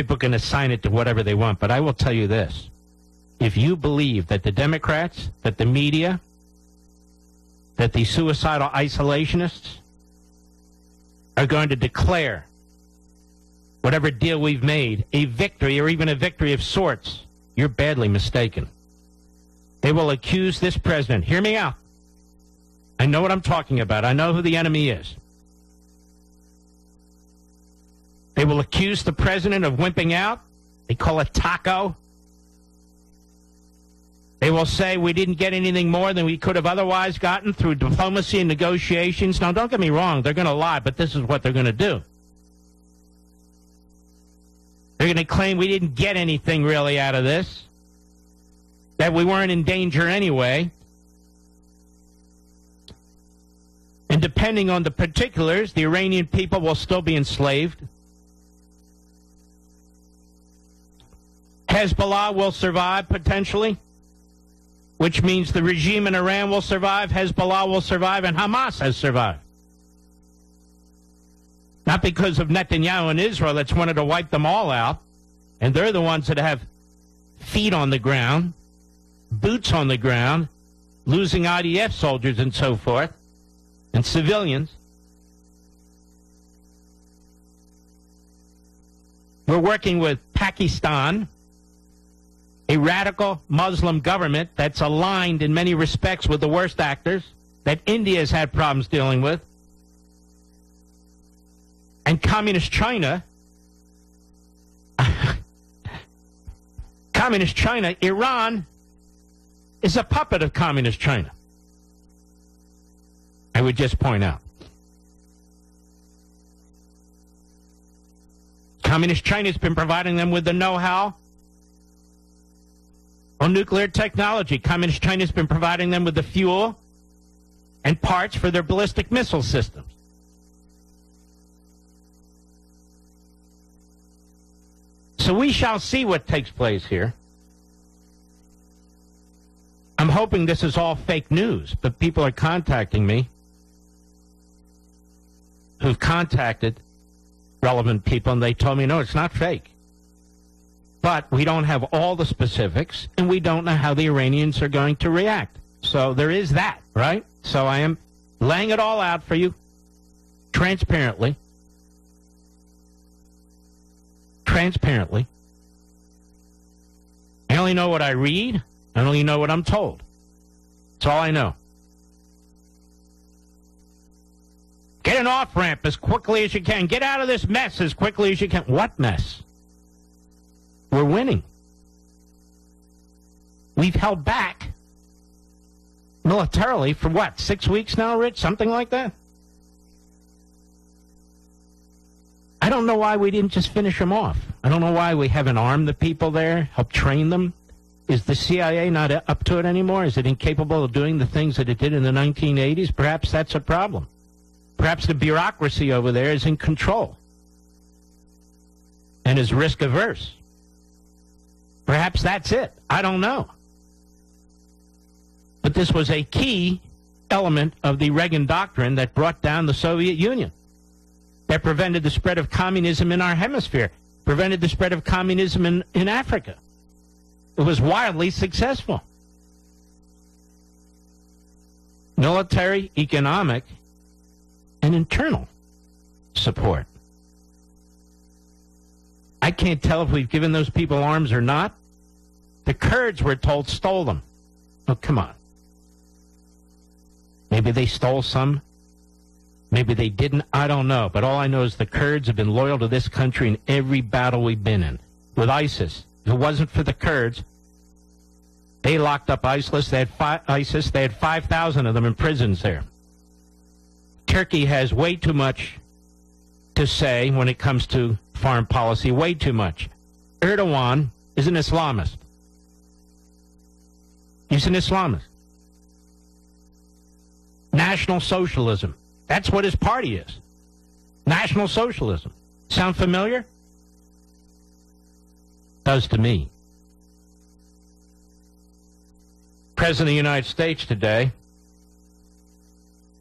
People can assign it to whatever they want, but I will tell you this. If you believe that the Democrats, that the media, that the suicidal isolationists are going to declare whatever deal we've made a victory or even a victory of sorts, you're badly mistaken. They will accuse this president. Hear me out. I know what I'm talking about. I know who the enemy is. They will accuse the president of wimping out. They call it taco. They will say we didn't get anything more than we could have otherwise gotten through diplomacy and negotiations. Now, don't get me wrong. They're going to lie, but this is what they're going to do. They're going to claim we didn't get anything really out of this, that we weren't in danger anyway. And depending on the particulars, the Iranian people will still be enslaved. Hezbollah will survive, potentially, which means the regime in Iran will survive, Hezbollah will survive, and Hamas has survived. Not because of Netanyahu and Israel that's wanted to wipe them all out, and they're the ones that have feet on the ground, boots on the ground, losing IDF soldiers and so forth, and civilians. We're working with Pakistan, a radical Muslim government that's aligned in many respects with the worst actors that India has had problems dealing with. And Communist China, Iran is a puppet of Communist China. I would just point out. Communist China has been providing them with the know-how on nuclear technology. Communist China has been providing them with the fuel and parts for their ballistic missile systems. So we shall see what takes place here. I'm hoping this is all fake news, but people are contacting me who've contacted relevant people, and they told me, no, it's not fake. But we don't have all the specifics, and we don't know how the Iranians are going to react. So there is that, right? So I am laying it all out for you transparently. Transparently. I only know what I read. I only know what I'm told. That's all I know. Get an off-ramp as quickly as you can. Get out of this mess as quickly as you can. What mess? We're winning. We've held back militarily for what, 6 weeks now, Rich? Something like that? I don't know why we didn't just finish them off. I don't know why we haven't armed the people there, helped train them. Is the CIA not up to it anymore? Is it incapable of doing the things that it did in the 1980s? Perhaps that's a problem. Perhaps the bureaucracy over there is in control and is risk averse. Perhaps that's it. I don't know. But this was a key element of the Reagan doctrine that brought down the Soviet Union, that prevented the spread of communism in our hemisphere, prevented the spread of communism in Africa. It was wildly successful. Military, economic, and internal support. I can't tell if we've given those people arms or not. The Kurds, we're told, stole them. Oh, come on. Maybe they stole some. Maybe they didn't. I don't know. But all I know is the Kurds have been loyal to this country in every battle we've been in. With ISIS. If it wasn't for the Kurds, they locked up ISIS. They had 5,000 of them in prisons there. Turkey has way too much to say when it comes to foreign policy. Way too much. Erdogan is an Islamist. He's an Islamist. National Socialism. That's what his party is. National Socialism. Sound familiar? Does to me. President of the United States today.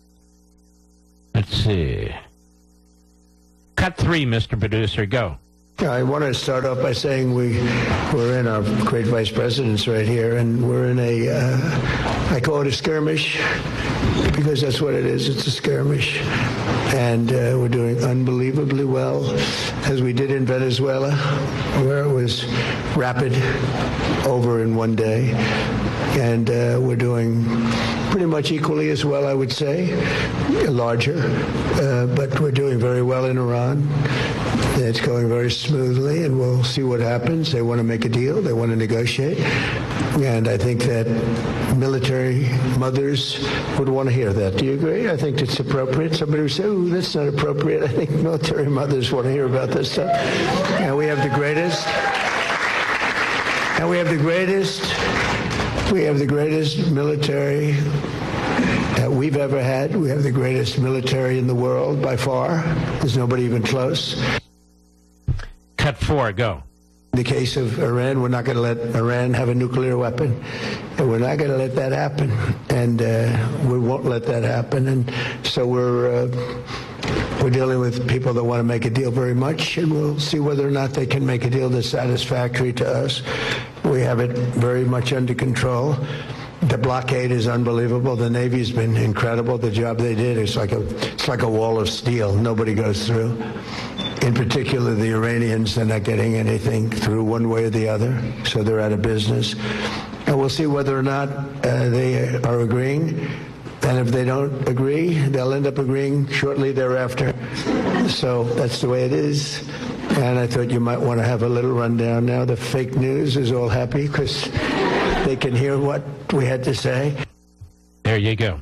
Let's see. Cut 3, Mr. Producer. Go. I want to start off by saying we're in our great vice presidents right here, and we're in I call it a skirmish, because that's what it is. It's a skirmish. And we're doing unbelievably well, as we did in Venezuela, where it was rapid, over in one day. And we're doing pretty much equally as well, I would say, larger. But we're doing very well in Iran. It's going very smoothly, and we'll see what happens. They want to make a deal. They want to negotiate. And I think that military mothers would want to hear that. Do you agree? I think it's appropriate. Somebody would say, "Ooh, that's not appropriate." I think military mothers want to hear about this stuff. And we have the greatest. And we have the greatest. We have the greatest military that we've ever had. We have the greatest military in the world by far. There's nobody even close. Cut 4, go. In the case of Iran, we're not going to let Iran have a nuclear weapon. And we're not going to let that happen. And we won't let that happen. And so we're dealing with people that want to make a deal very much, and we'll see whether or not they can make a deal that's satisfactory to us. We have it very much under control. The blockade is unbelievable. The Navy's been incredible. The job they did is like a wall of steel. Nobody goes through. In particular, the Iranians, they're not getting anything through one way or the other, so they're out of business. And we'll see whether or not they are agreeing. And if they don't agree, they'll end up agreeing shortly thereafter. So that's the way it is. And I thought you might want to have a little rundown now. The fake news is all happy because they can hear what we had to say. There you go.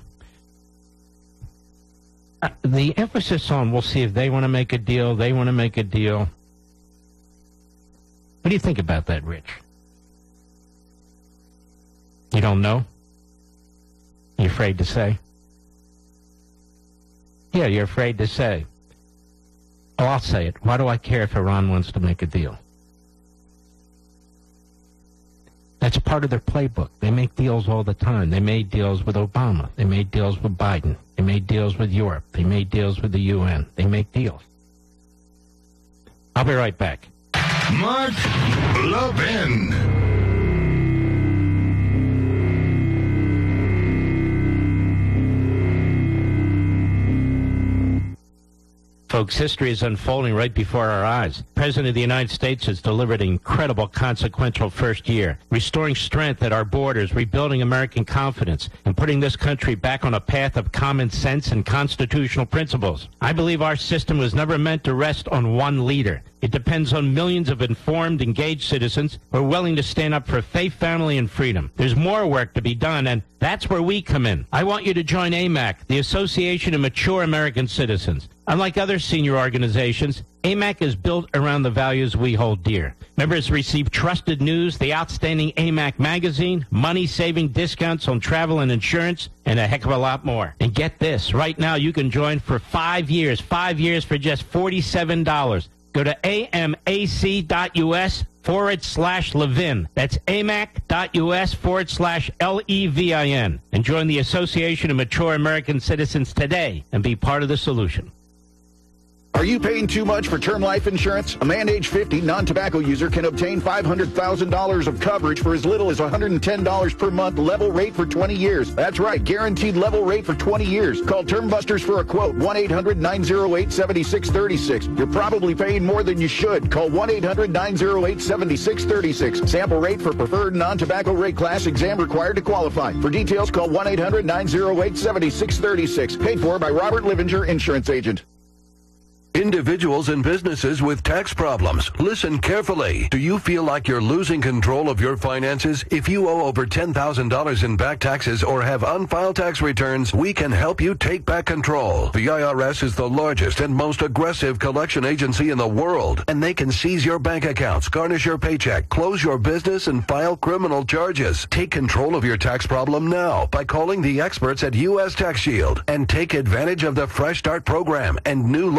The emphasis on we'll see if they want to make a deal, they want to make a deal. What do you think about that, Rich? You don't know? You're afraid to say? Yeah, you're afraid to say. Oh, I'll say it. Why do I care if Iran wants to make a deal? That's part of their playbook. They make deals all the time. They made deals with Obama. They made deals with Biden. They made deals with Europe. They made deals with the UN. They make deals. I'll be right back. Mark Levin. Folks, history is unfolding right before our eyes. The President of the United States has delivered an incredible, consequential first year, restoring strength at our borders, rebuilding American confidence, and putting this country back on a path of common sense and constitutional principles. I believe our system was never meant to rest on one leader. It depends on millions of informed, engaged citizens who are willing to stand up for faith, family, and freedom. There's more work to be done, and that's where we come in. I want you to join AMAC, the Association of Mature American Citizens. Unlike other senior organizations, AMAC is built around the values we hold dear. Members receive trusted news, the outstanding AMAC magazine, money-saving discounts on travel and insurance, and a heck of a lot more. And get this, right now you can join for 5 years for just $47. Go to amac.us/Levin. That's amac.us/LEVIN. And join the Association of Mature American Citizens today and be part of the solution. Are you paying too much for term life insurance? A man age 50 non-tobacco user can obtain $500,000 of coverage for as little as $110 per month, level rate for 20 years. That's right, guaranteed level rate for 20 years. Call Term Busters for a quote, 1-800-908-7636. You're probably paying more than you should. Call 1-800-908-7636. Sample rate for preferred non-tobacco rate class, exam required to qualify. For details, call 1-800-908-7636. Paid for by Robert Livinger, Insurance Agent. Individuals and businesses with tax problems, listen carefully. Do you feel like you're losing control of your finances? If you owe over $10,000 in back taxes or have unfiled tax returns, we can help you take back control. The IRS is the largest and most aggressive collection agency in the world, and they can seize your bank accounts, garnish your paycheck, close your business, and file criminal charges. Take control of your tax problem now by calling the experts at U.S. Tax Shield and take advantage of the Fresh Start program and new laws that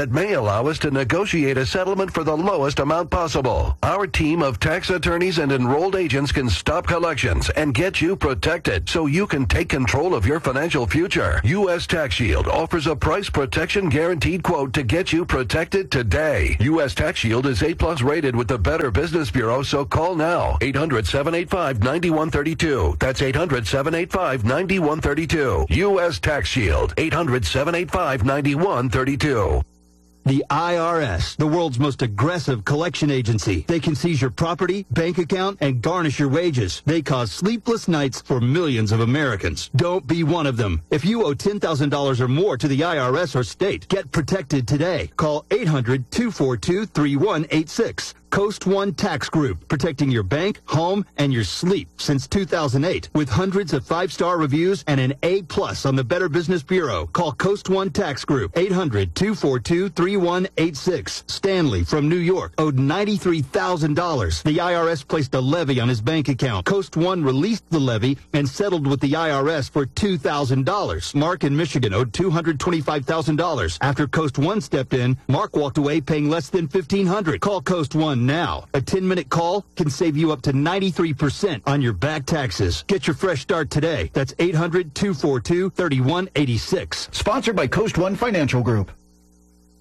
that may allow us to negotiate a settlement for the lowest amount possible. Our team of tax attorneys and enrolled agents can stop collections and get you protected so you can take control of your financial future. U.S. Tax Shield offers a price protection guaranteed quote to get you protected today. U.S. Tax Shield is A+ rated with the Better Business Bureau, so call now. 800-785-9132. That's 800-785-9132. U.S. Tax Shield. 800-785-9132. The IRS, the world's most aggressive collection agency. They can seize your property, bank account, and garnish your wages. They cause sleepless nights for millions of Americans. Don't be one of them. If you owe $10,000 or more to the IRS or state, get protected today. Call 800-242-3186. Coast One Tax Group, protecting your bank, home, and your sleep since 2008. With hundreds of 5-star reviews and an A+ on the Better Business Bureau. Call Coast One Tax Group, 800-242-3186. Stanley from New York owed $93,000. The IRS placed a levy on his bank account. Coast One released the levy and settled with the IRS for $2,000. Mark in Michigan owed $225,000. After Coast One stepped in, Mark walked away paying less than $1,500. Call Coast One now. A 10-minute call can save you up to 93% on your back taxes. Get your fresh start today. That's 800-242-3186. Sponsored by Coast One Financial Group.